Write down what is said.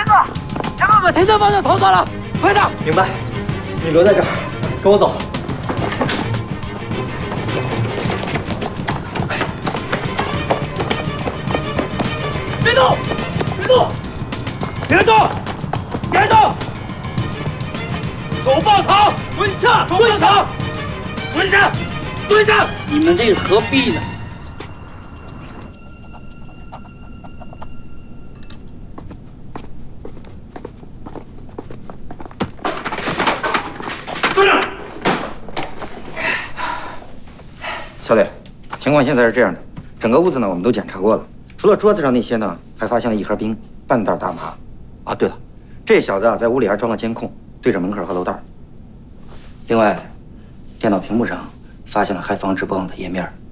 子，先把停车方向偷走了，快点！ 明白，你留在这儿，跟我走。 别动！别动！别动！别动！手抱头，蹲下！蹲下！蹲下！蹲下！你们这是何必呢？ 小磊，情况现在是这样的，整个屋子呢我们都检查过了，除了桌子上那些呢，还发现了一盒冰、半袋大麻。啊，对了，这小子啊在屋里还装了监控，对着门口和楼道。另外，电脑屏幕上发现了开房直播网的页面。